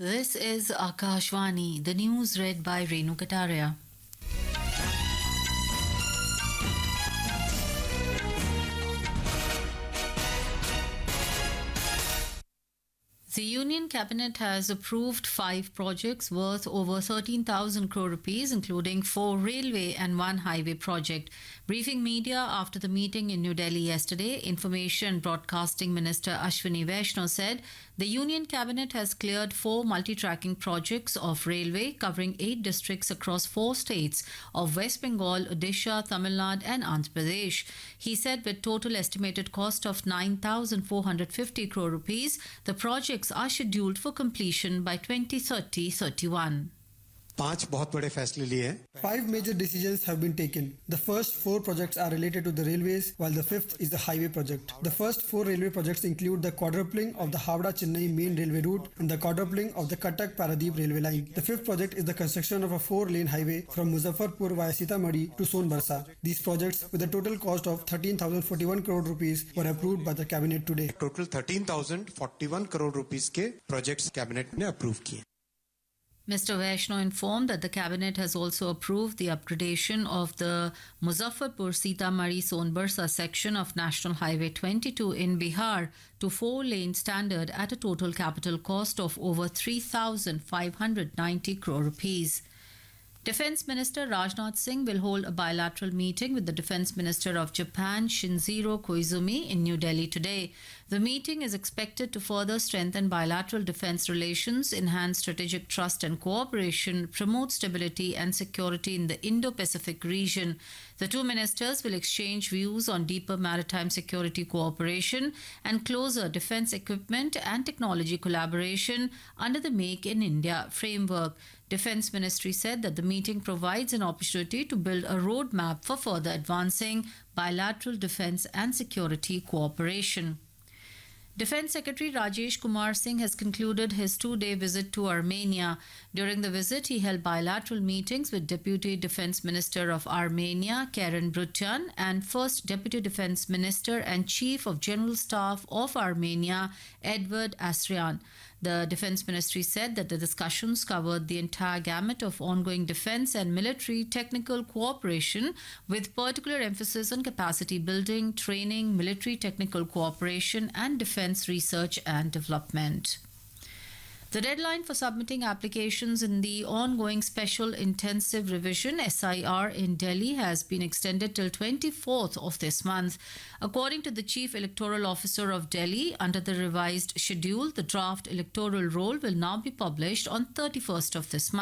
This is Akashvani, the news read by Renu Kataria. The Union Cabinet has approved 5 projects worth over 13,000 crore rupees, including 4 railway and 1 highway project. Briefing media after the meeting in New Delhi yesterday, Information Broadcasting Minister Ashwini Vaishnaw said the Union Cabinet has cleared 4 multi-tracking projects of railway covering 8 districts across 4 states of West Bengal, Odisha, Tamil Nadu and Andhra Pradesh. He said with total estimated cost of 9,450 crore rupees, the projects are scheduled for completion by 2030-31. 5 बहुत बड़े फैसले लिए हैं. 5 major decisions have been taken. The first 4 projects are related to the railways, while the 5th is the highway project. The first 4 railway projects include the quadrupling of the Howrah-Chennai main railway route and the quadrupling of the Cuttack-Paradeep railway line. The 5th project is the construction of a 4-lane highway from Muzaffarpur via Sitamarhi to Sonbarsa. These projects, with a total cost of 13,041 crore rupees, were approved by the cabinet today. Total 13,041 crore rupees के projects cabinet ने approve किए. Mr. Vaishnaw informed that the cabinet has also approved the upgradation of the Muzaffarpur-Sitamarhi-Sonbarsa section of National Highway 22 in Bihar to 4-lane standard at a total capital cost of over 3,590 crore rupees. Defence Minister Rajnath Singh will hold a bilateral meeting with the Defence Minister of Japan, Shinjiro Koizumi, in New Delhi today. The meeting is expected to further strengthen bilateral defence relations, enhance strategic trust and cooperation, promote stability and security in the Indo-Pacific region. The two ministers will exchange views on deeper maritime security cooperation and closer defence equipment and technology collaboration under the Make in India framework. Defence Ministry said that the meeting provides an opportunity to build a roadmap for further advancing bilateral defence and security cooperation. Defence Secretary Rajesh Kumar Singh has concluded his 2-day visit to Armenia. During the visit, he held bilateral meetings with Deputy Defence Minister of Armenia, Karen Brutyan, and First Deputy Defence Minister and Chief of General Staff of Armenia, Edward Asrian. The Defence Ministry said that the discussions covered the entire gamut of ongoing defence and military technical cooperation, with particular emphasis on capacity building, training, military technical cooperation, and defence research and development. The deadline for submitting applications in the ongoing Special Intensive Revision SIR in Delhi has been extended till 24th of this month. According to the Chief Electoral Officer of Delhi, under the revised schedule, the draft electoral roll will now be published on 31st of this month.